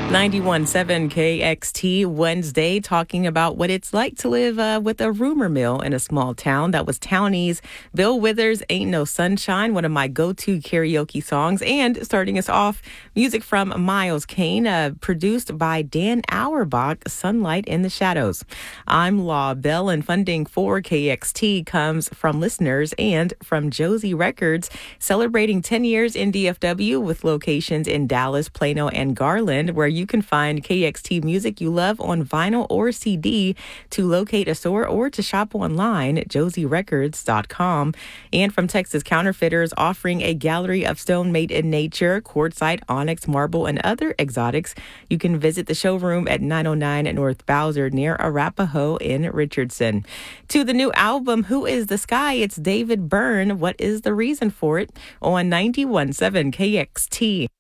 91.7 KXT Wednesday, talking about what it's like to live with a rumor mill in a small town. That was Townie's Bill Withers' Ain't No Sunshine, one of my go-to karaoke songs. And starting us off, music from Miles Kane, produced by Dan Auerbach, Sunlight in the Shadows. I'm Law Bell, and funding for KXT comes from listeners and from Josie Records, celebrating 10 years in DFW with locations in Dallas, Plano, and Garland, where you can find KXT music you love on vinyl or CD. To locate a store or to shop online, josierecords.com. And from Texas Counterfeiters, offering a gallery of stone made in nature, quartzite, onyx, marble, and other exotics. You can visit the showroom at 909 North Bowser near Arapahoe in Richardson. To the new album, Who is the Sky? It's David Byrne. What is the reason for it? On 91.7 KXT.